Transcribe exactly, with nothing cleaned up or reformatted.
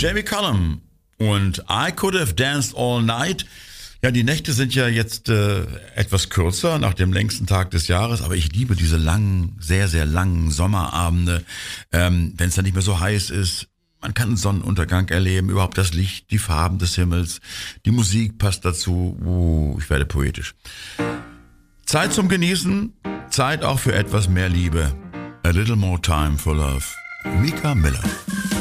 Jamie Cullum und I Could Have Danced All Night. Ja, die Nächte sind ja jetzt äh, etwas kürzer nach dem längsten Tag des Jahres, aber ich liebe diese langen, sehr, sehr langen Sommerabende, ähm, wenn es dann nicht mehr so heiß ist. Man kann einen Sonnenuntergang erleben, überhaupt das Licht, die Farben des Himmels, die Musik passt dazu. Uh, ich werde poetisch. Zeit zum Genießen, Zeit auch für etwas mehr Liebe. A little more time for love. Mika Miller.